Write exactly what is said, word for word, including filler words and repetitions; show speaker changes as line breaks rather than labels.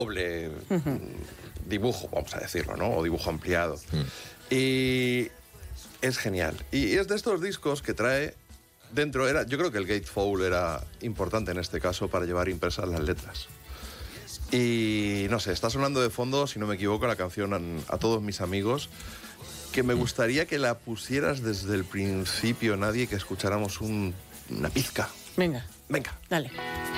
doble uh-huh. dibujo, vamos a decirlo, ¿no? O dibujo ampliado.
Mm.
Y es genial. Y es de estos discos que trae dentro, era, yo creo que el gatefold era importante en este caso para llevar impresas las letras. Y no sé, está sonando de fondo, si no me equivoco, la canción a, a todos mis amigos, que me gustaría que la pusieras desde el principio, Nadie, que escucháramos un, una pizca.
Venga.
Venga.
Dale.